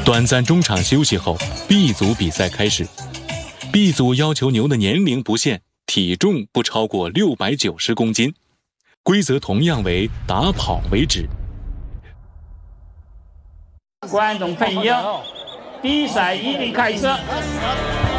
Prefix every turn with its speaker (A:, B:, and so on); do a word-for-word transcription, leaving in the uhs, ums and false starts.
A: 短暂中场休息后 ，B 组比赛开始。B 组要求牛的年龄不限，体重不超过六百九十公斤，规则同样为打跑为止。
B: 观众朋友，比赛已经开始。